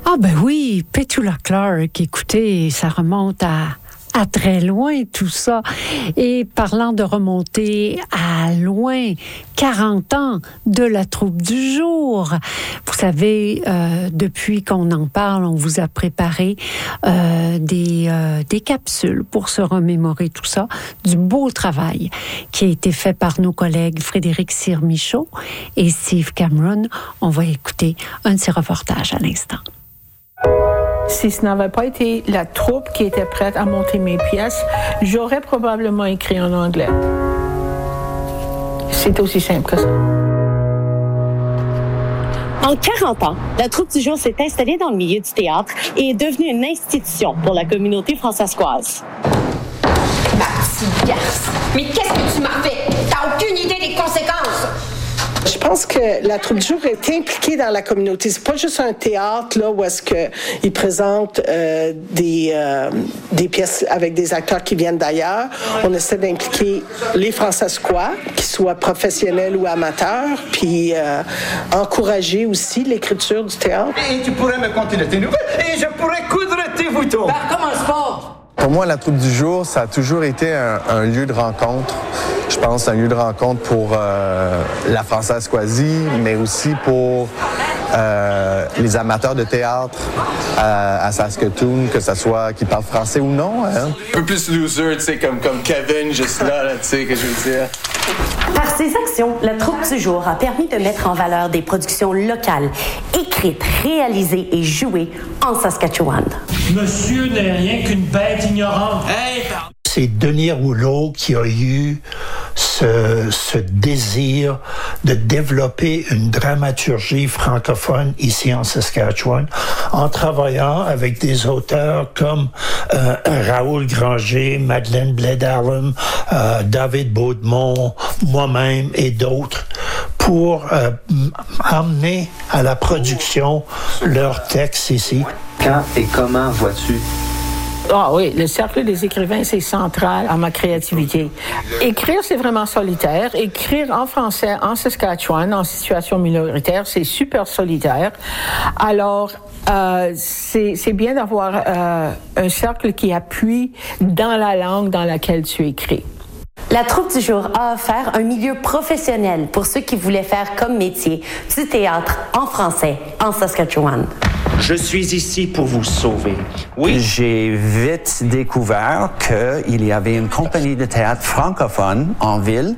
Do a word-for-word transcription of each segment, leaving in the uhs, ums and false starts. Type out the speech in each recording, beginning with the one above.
Ah ben oui, Petula Clark, écoutez, ça remonte à... à très loin tout ça. Et parlant de remonter à loin, quarante ans de la troupe du jour. Vous savez, euh, depuis qu'on en parle, on vous a préparé euh, des, euh, des capsules pour se remémorer tout ça, du beau travail qui a été fait par nos collègues Frédéric Cyr-Michaud et Steve Cameron. On va écouter un de ces reportages à l'instant. Si ce n'avait pas été la troupe qui était prête à monter mes pièces, j'aurais probablement écrit en anglais. C'est aussi simple que ça. En quarante ans, la troupe du jour s'est installée dans le milieu du théâtre et est devenue une institution pour la communauté françaiscoise. Ma petite garce! Mais qu'est-ce que tu m'as fait? T'as aucune idée des conséquences! Je pense que la troupe du jour est impliquée dans la communauté. C'est pas juste un théâtre là où est-ce que ils présentent euh, des euh, des pièces avec des acteurs qui viennent d'ailleurs. On essaie d'impliquer les Françaiscois, qu'ils soient professionnels ou amateurs, puis euh, encourager aussi l'écriture du théâtre. Et tu pourrais me conter de tes nouvelles et je pourrais coudre tes boutons. Ben, commence pas! Pour moi, la troupe du jour, ça a toujours été un, un lieu de rencontre. Je pense un lieu de rencontre pour euh, la Françaiscoisie, mais aussi pour euh, les amateurs de théâtre à, à Saskatoon, que ce soit qui parlent français ou non. Hein. Un peu plus loser, tu sais, comme, comme Kevin, juste là, là tu sais, que je veux dire. Par ses actions, la troupe du jour a permis de mettre en valeur des productions locales, écrites, réalisées et jouées en Saskatchewan. Monsieur n'est rien qu'une bête ignorante. Hey, pardon. C'est Denis Rouleau qui a eu ce, ce désir de développer une dramaturgie francophone ici en Saskatchewan en travaillant avec des auteurs comme euh, Raoul Granger, Madeleine Blais-Darlem, euh, David Baudemont, moi-même et d'autres pour euh, amener à la production leurs textes ici. Quand et comment vois-tu? Ah oui, le Cercle des écrivains, c'est central à ma créativité. Écrire, c'est vraiment solitaire. Écrire en français, en Saskatchewan, en situation minoritaire, c'est super solitaire. Alors, euh, c'est, c'est bien d'avoir euh, un cercle qui appuie dans la langue dans laquelle tu écris. La troupe du jour a offert un milieu professionnel pour ceux qui voulaient faire comme métier du théâtre en français en Saskatchewan. Je suis ici pour vous sauver. Oui. J'ai vite découvert qu'il y avait une compagnie de théâtre francophone en ville.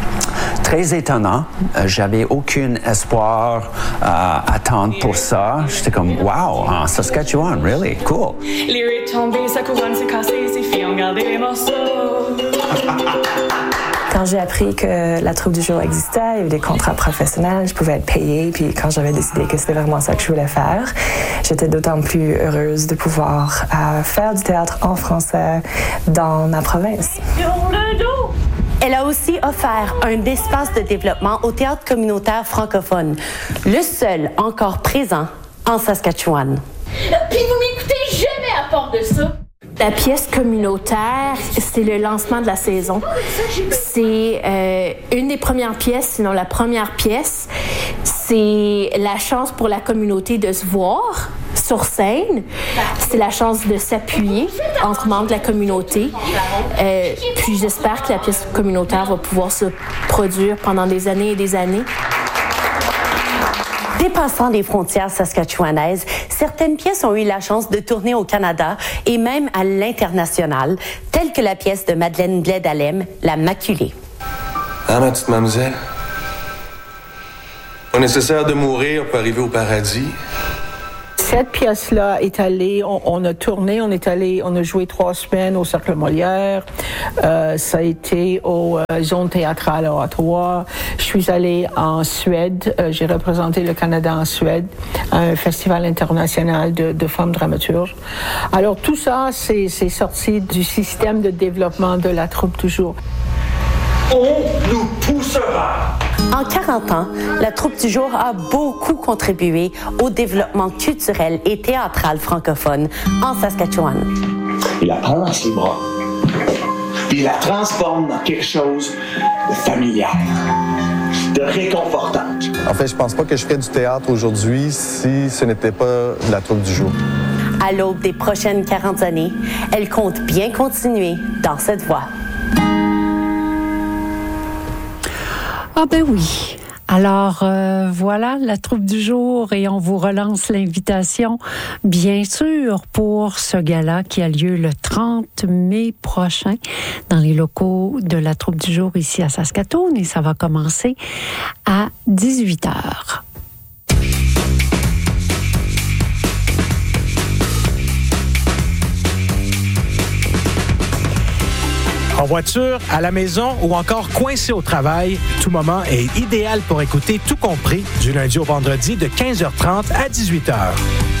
Très étonnant. J'avais aucun espoir euh, à attendre pour ça. J'étais comme, wow, en Saskatchewan, really, cool. Les retombées, sa couronne s'est cassée, ses filles ont gardé les morceaux. Quand j'ai appris que la troupe du jour existait, il y avait des contrats professionnels, je pouvais être payée, puis quand j'avais décidé que c'était vraiment ça que je voulais faire, j'étais d'autant plus heureuse de pouvoir euh, faire du théâtre en français dans ma province. Elle a aussi offert un espace de développement au théâtre communautaire francophone, le seul encore présent en Saskatchewan. Puis vous m'écoutez jamais à part de ça. La pièce communautaire, c'est le lancement de la saison. C'est euh, une des premières pièces, sinon la première pièce. C'est la chance pour la communauté de se voir sur scène. C'est la chance de s'appuyer entre membres de la communauté. Euh, puis j'espère que la pièce communautaire va pouvoir se produire pendant des années et des années. Dépassant les frontières saskatchewanaises, certaines pièces ont eu la chance de tourner au Canada et même à l'international, telle que la pièce de Madeleine Blais-Darlem, La Maculée. Ah, ma petite mademoiselle, pas nécessaire de mourir pour arriver au paradis. Cette pièce-là est allée, on, on a tourné, on est allé, on a joué trois semaines au Cercle Molière. Euh, ça a été aux euh, zones théâtrales à Ottawa. Je suis allée en Suède. Euh, j'ai représenté le Canada en Suède à un festival international de, de femmes dramaturges. Alors tout ça, c'est, c'est sorti du système de développement de la troupe du jour. On nous poussera. En quarante ans, la troupe du jour a beaucoup contribué au développement culturel et théâtral francophone en Saskatchewan. Il la prend dans ses bras, puis il la transforme dans quelque chose de familial. de réconfortante. En fait, je pense pas que je ferais du théâtre aujourd'hui si ce n'était pas de la troupe du jour. À l'aube des prochaines quarante années, elle compte bien continuer dans cette voie. Ah ben oui. Alors, euh, voilà la troupe du jour et on vous relance l'invitation, bien sûr, pour ce gala qui a lieu le trente mai prochain dans les locaux de la troupe du jour ici à Saskatoon et ça va commencer à dix-huit heures. En voiture, à la maison ou encore coincé au travail, tout moment est idéal pour écouter Tout compris du lundi au vendredi de quinze heures trente à dix-huit heures.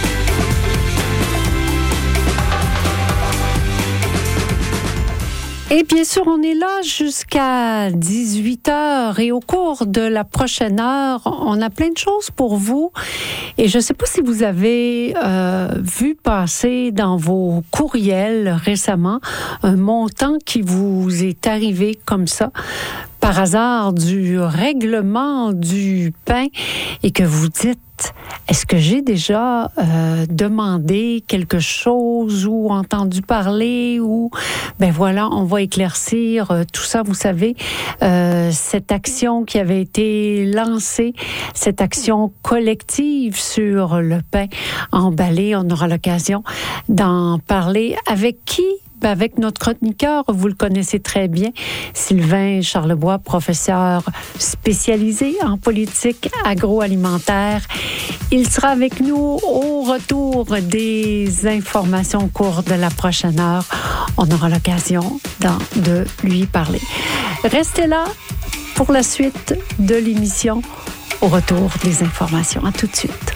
Et bien sûr, on est là jusqu'à dix-huit heures et au cours de la prochaine heure, on a plein de choses pour vous. Et je ne sais pas si vous avez euh, vu passer dans vos courriels récemment un montant qui vous est arrivé comme ça, par hasard, du règlement du pain et que vous dites, est-ce que j'ai déjà euh, demandé quelque chose ou entendu parler ou ben voilà, on va éclaircir euh, tout ça. Vous savez, euh, cette action qui avait été lancée, cette action collective sur le pain emballé, on aura l'occasion d'en parler. Avec qui? Avec notre chroniqueur, vous le connaissez très bien, Sylvain Charlebois, professeur spécialisé en politique agroalimentaire. Il sera avec nous au retour des informations au cours de la prochaine heure. On aura l'occasion de lui parler. Restez là pour la suite de l'émission au retour des informations. À tout de suite.